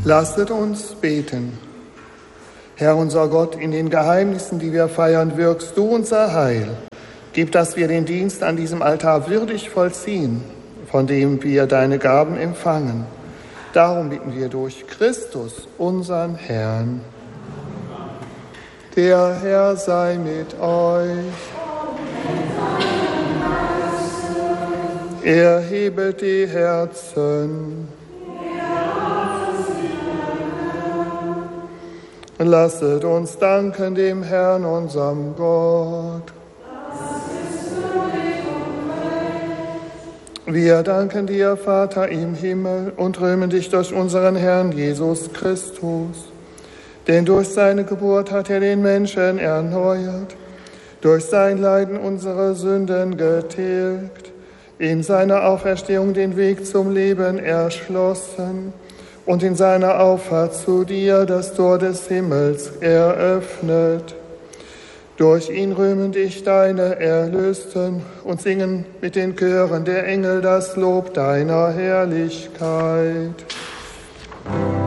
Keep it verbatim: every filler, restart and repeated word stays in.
Lasset uns beten. Herr unser Gott, in den Geheimnissen, die wir feiern, wirkst du unser Heil. Gib, dass wir den Dienst an diesem Altar würdig vollziehen, von dem wir deine Gaben empfangen. Darum bitten wir durch Christus, unseren Herrn. Der Herr sei mit euch. Erhebet die Herzen. Lasset uns danken dem Herrn, unserem Gott. Wir danken dir, Vater im Himmel, und rühmen dich durch unseren Herrn Jesus Christus. Denn durch seine Geburt hat er den Menschen erneuert, durch sein Leiden unsere Sünden getilgt, in seiner Auferstehung den Weg zum Leben erschlossen und in seiner Auffahrt zu dir das Tor des Himmels eröffnet. Durch ihn rühmen dich deine Erlösten und singen mit den Chören der Engel das Lob deiner Herrlichkeit.